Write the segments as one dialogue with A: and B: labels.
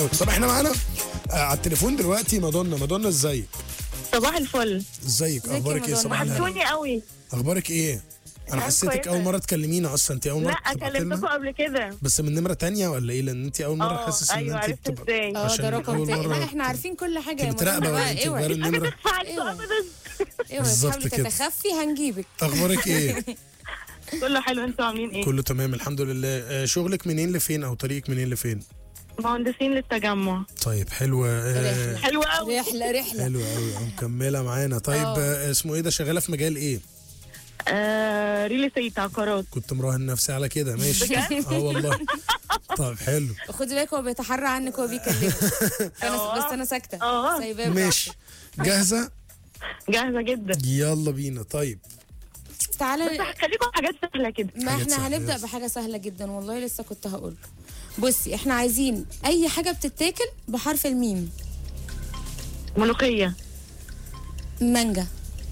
A: طب احنا معانا على التليفون دلوقتي مادونا ازيك؟
B: صباح الفل.
A: ازيك اخبارك ايه؟ صباح الهنا.
B: وحشتوني قوي.
A: اخبارك ايه؟ انا حسيتك اول مره تكلمينا اصلا. انت اول مره
B: لا كلمتكم قبل كده
A: بس من نمره تانية ولا ايه؟ لان انت اول مره حاسس
B: ايوه
A: ان انت
B: عرفت ازاي.
C: ده رقم تاني. لا احنا عارفين كل حاجه يا
A: بتراقبه ولا انت
C: اوعي
A: غير النمره؟
C: اوعي
A: بالظبط
C: تحاولي
A: كده.
C: تتخفي هنجيبك.
A: اخبارك ايه؟
B: كله حلو، انتوا عاملين ايه؟
A: كله تمام الحمد لله. شغلك منين لفين او طريقك منين لفين؟
B: مهندسين للتجمع.
A: طيب حلوه.
B: حلوه قوي.
C: رحله
A: حلوه قوي مكمله معانا. طيب اسمه ايه ده؟ شغاله في مجال ايه؟
B: ريل استيت، عقارات.
A: كنت مراهن نفسي على كده. ماشي. والله. طب حلو.
C: خدي بالك هو بيتحرى عنك وهو بيكلمك. بس انا ساكته سايباه.
A: ماشي. جاهزه؟
B: جاهزه جدا.
A: يلا بينا. طيب
C: تعالى.
B: بس هخليكم حاجات سهله كده.
C: ما
A: حاجات
C: احنا
A: سهلة.
C: هنبدا بحاجه سهله جدا والله لسه كنت هقول. بصي احنا عايزين اي حاجه بتتاكل بحرف الميم.
B: ملوخيه.
C: مانجا.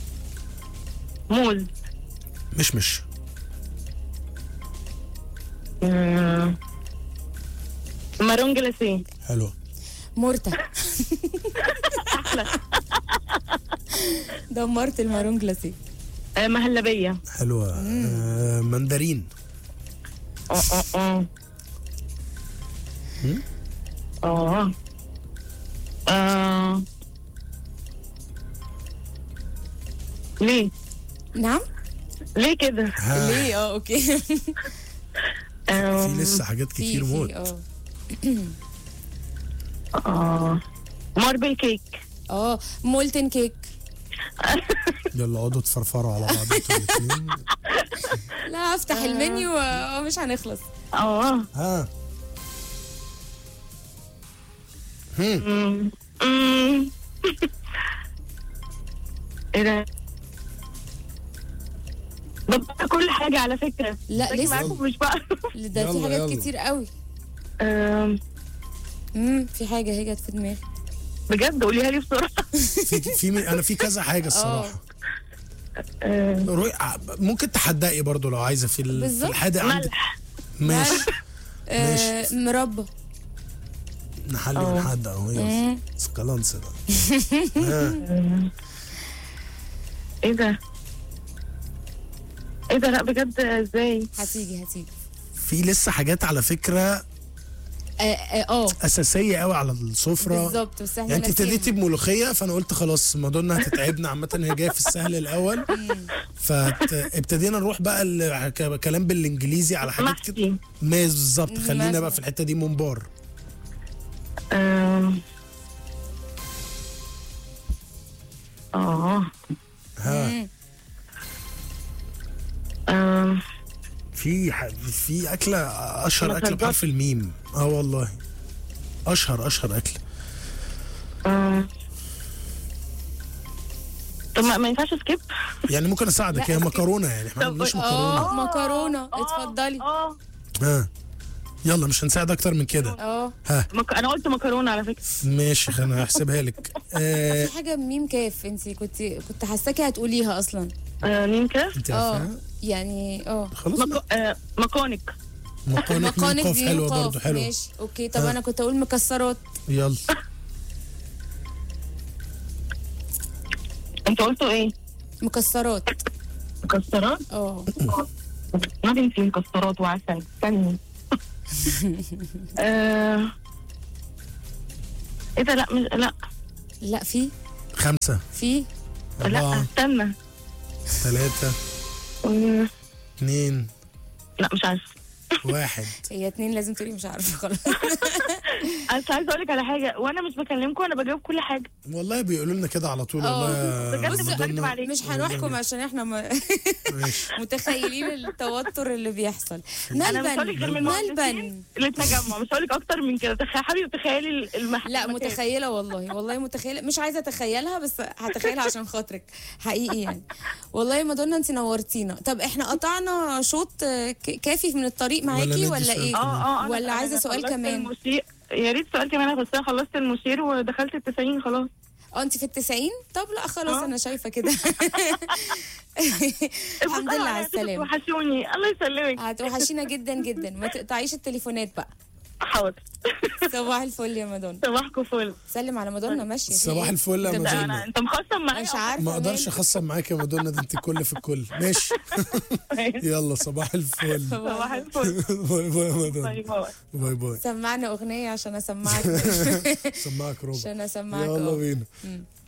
B: موز.
A: مش
B: مارون جلاسيه.
A: حلوه.
C: مرتة. دمرت المارون جلاسيه.
B: مهلبيه.
A: حلوه. مندرين.
B: اه ليه؟
C: نعم.
B: ليه كده؟
C: ليه؟ اوكي.
A: في لسه حاجات كتير موت.
B: ماربل كيك.
C: مولتن كيك.
A: يلا اقعدوا تفرفروا على بعض انتوا الاثنين.
C: لا افتح المنيو ومش هنخلص.
A: ها.
B: ايه ده؟ ببقى كل حاجة على فكرة.
C: لا لسه
B: معاكم مش بقى.
C: ده في حاجات كتير قوي. في حاجة هي جت في دماغي.
B: بجد قوليها لي بسرعة.
A: انا في كذا حاجة الصراحة. ممكن تحدقي برضو لو عايزة في الحادق عندك.
B: ملح.
A: ماشي.
C: مربى.
A: نحلي من حد اهو. يلا سكالانس ده.
B: ايه ده؟ ايه ده؟ لا بجد ازاي؟
C: هتيجي
A: في لسه حاجات على فكرة اساسيه قوي على السفره
C: بالظبط. بس احنا
A: يعني انت ابتديتي بملوخيه فانا قلت خلاص مادونا هتتعبنا. عامه هي جايه في السهل الاول فابتدينا نروح بقى كلام بالانجليزي على حاجات كده. بالظبط. خلينا بقى في الحته دي. ممبار. ها. في اكله اشهر اكله بحرف الميم. والله اشهر اكله.
B: طب ما ينفعش سكيب
A: يعني ممكن اساعدك. هي مكرونه يعني احنا ما قلناش مكرونه.
C: مكرونه. اتفضلي.
A: يلا مش هنساعد اكتر من كده.
B: انا قلت مكرونه على فكره.
A: ماشي انا هحسبها لك.
C: في حاجه ميم كاف. انت كنت حاساكي هتقوليها اصلا.
B: ميم كاف.
C: يعني
A: خلاص.
C: مكانك
A: دي حلوه برضه. حلوه.
C: ماشي اوكي. طب انا كنت اقول مكسرات.
A: يلا.
B: انتوا قلتوا ايه؟
C: مكسرات.
B: ما بنسي مكسرات وعسل. استني. ايه ده؟ لا
C: في
A: 5
C: في
A: 4
B: لا استنى
A: 3 2
B: لا مش عارفه
A: 1.
C: هي 2 لازم تقولي مش عارفه خلاص.
B: انا عايزه اقول لك على حاجه وانا مش بكلمكم انا بجاوب كل حاجه.
A: والله بيقولوا لنا كده على طول. والله
C: مش هنحكم عشان احنا متخيلين التوتر اللي بيحصل.
B: ملبن للتجمع. مش هقول لك اكتر من كده. حاولي تخيلي المحل.
C: لا متخيله والله متخيله. مش عايزه اتخيلها بس هتخيلها عشان خاطرك حقيقي يعني. والله مادونا انت نورتينا. طب احنا قطعنا شوط كافي من الطريق معاكي ولا ايه؟ ولا عايزه سؤال كمان؟
B: يا ريت سؤال كمان. بس انا خلصت المشير ودخلت ال90 خلاص.
C: انت في ال90؟ طب لا خلاص انا شايفه كده. الحمد لله على السلامه.
B: وحشوني. الله يسلمك.
C: هتوحشينا جدا جدا. ما تقطعيش التليفونات بقى.
B: حاضر.
C: صباح الفل يا مادونا.
B: صباحكم فل.
C: سلم على مادونا ماشيه.
A: صباح الفل يا مادونا.
B: انت مخصم معايا؟
C: مش عارفه.
A: ما اقدرش اخصم معاك يا مادونا، ده انت كل في الكل. ماشي. يلا صباح الفل.
B: صباح الفل.
A: باي باي يا مادونا.
B: باي باي.
A: باي باي.
C: سمعنا اغنيه عشان اسمعك.
A: سمعك ربع.
C: عشان اسمعك.
A: يلا بينا.